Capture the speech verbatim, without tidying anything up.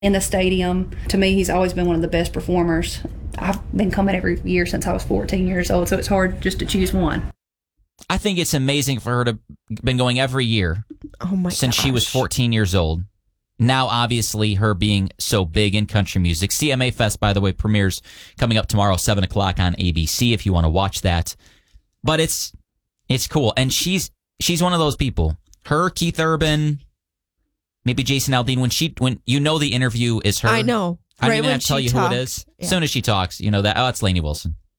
in the stadium. To me, he's always been one of the best performers. I've been coming every year since I was fourteen years old, so it's hard just to choose one. I think it's amazing for her to been going every year oh my since gosh. she was fourteen years old. Now, obviously, her being so big in country music. C M A Fest, by the way, premieres coming up tomorrow, seven o'clock on A B C if you want to watch that. But it's it's cool. And she's she's one of those people. Her, Keith Urban, maybe Jason Aldean, when she when you know the interview is her. I know. I don't right even when have to tell she you talked. who it is. Yeah. As soon as she talks, you know that, oh, it's Lainey Wilson.